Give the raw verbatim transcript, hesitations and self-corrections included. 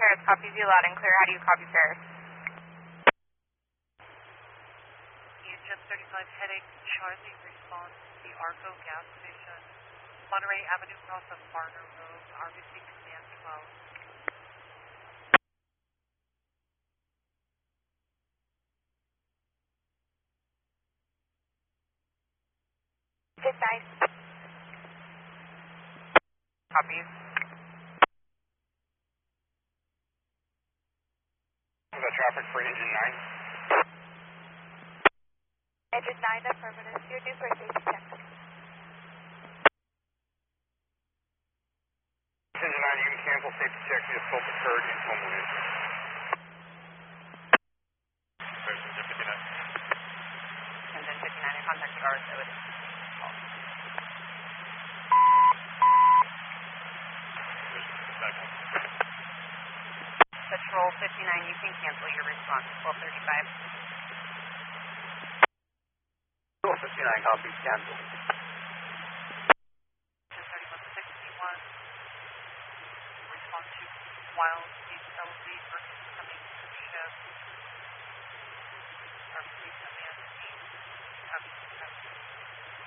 Paris, copy you loud and clear. How do you copy Paris? Engine thirty-five heading, Charlie response, the Arco gas station, Monterey Avenue cross of Barner Road, R B C command twelve. Good night. Copy. The traffic for engine nine. Engine nine, affirmative. You're due for a safety check. Engine nine, you can cancel safety check. You just focus third and Homeland. Engine fifty-nine. Engine fifty-nine, in contact with ours. Patrol fifty-nine, you can cancel your response. twelve thirty-five. Patrol fifty-nine, copy. Cancel. thirty-one sixty-one, response to Wild